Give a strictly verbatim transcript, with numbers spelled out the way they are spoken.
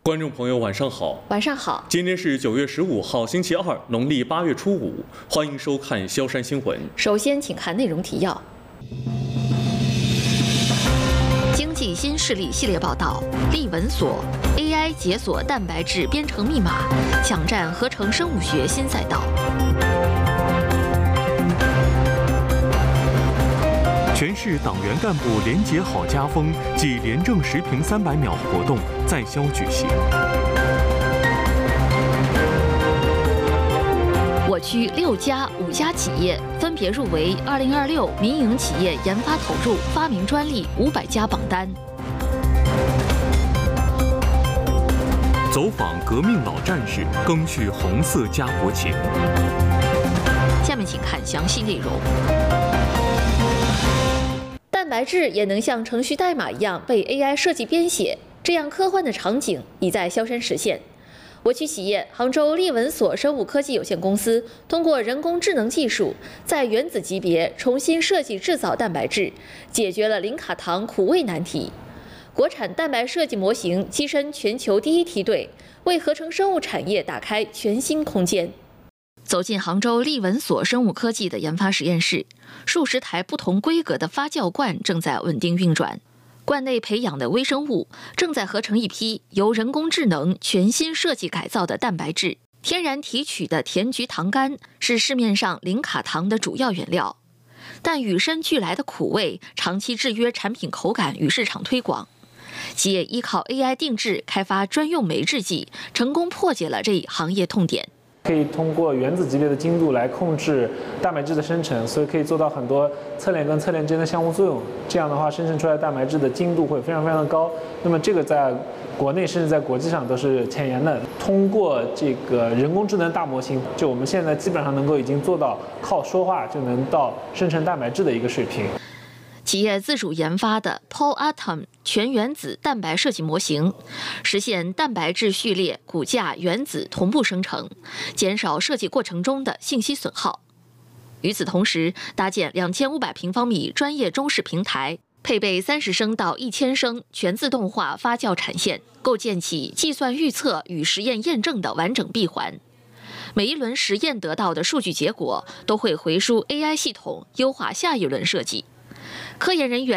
观众朋友，晚上好。 晚上好。 今天是九月十五号，星期二，农历八月初五。欢迎收看萧山新闻。 首先，请看内容提要。经济新势力系列报道：利文所 A I 解锁蛋白质编程密码，抢占合成生物学新赛道。 全市党员干部廉洁好家风暨廉政时评三百秒活动在萧举行。 我区六家、五家企业分别入围二零二六民营企业研发投入发明专利五百家榜单。 走访革命老战士，更续红色家国情。 下面请看详细内容。蛋白质也能像程序代码一样被 A I 设计编写，这样科幻的场景已在萧山实现。我区企业杭州利文所生物科技有限公司通过人工智能技术，在原子级别重新设计制造蛋白质，解决了零卡糖苦味难题。国产蛋白设计模型跻身全球第一梯队，为合成生物产业打开全新空间。走进杭州利文所生物科技的研发实验室，数十台不同规格的发酵罐正在稳定运转。罐内培养的微生物正在合成一批由人工智能全新设计改造的蛋白质。天然提取的甜菊糖苷是市面上零卡糖的主要原料，但与生俱来的苦味长期制约产品口感与市场推广。企业依靠 A I 定制开发专用酶制剂，成功破解了这一行业痛点。 可以通过原子级别的精度来控制蛋白质的生成，所以可以做到很多侧链跟侧链之间的相互作用。这样的话，生成出来的蛋白质的精度会非常非常的高。那么这个在国内甚至在国际上都是前沿的。通过这个人工智能大模型，就我们现在基本上能够已经做到靠说话就能到生成蛋白质的一个水平。 企业自主研发的 PolAtom 全原子蛋白设计模型，实现蛋白质序列、骨架、原子同步生成，减少设计过程中的信息损耗。与此同时，搭建两千五百平方米专业中式平台，配备三十升到一千升全自动化发酵产线，构建起计算预测与实验验证的完整闭环。每一轮实验得到的数据结果都会回输 A I 系统，优化下一轮设计。科研人员